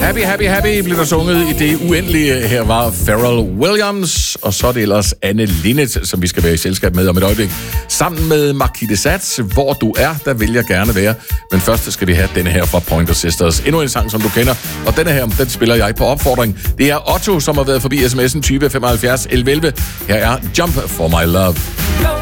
Happy, happy, happy blev der sunget i det uendelige. Her var Pharrell Williams, og så er det ellers Anne Linnet, som vi skal være i selskab med om et øjeblik. Sammen med Marquis de Sade, Hvor du er, der vil jeg gerne være. Men først skal vi have denne her fra Pointer Sisters. Endnu en sang, som du kender, og denne her, den spiller jeg på opfordring. Det er Otto, som har været forbi sms'en 20 75 11. Her er Jump for My Love.